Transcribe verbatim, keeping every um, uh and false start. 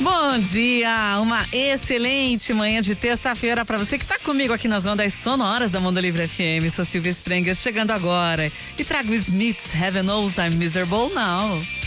Bom dia, uma excelente manhã de terça-feira para você que está comigo aqui nas ondas sonoras da Mundo Livre F M. Sou Silvia Sprengas chegando agora e trago Smiths Heaven Knows I'm Miserable Now.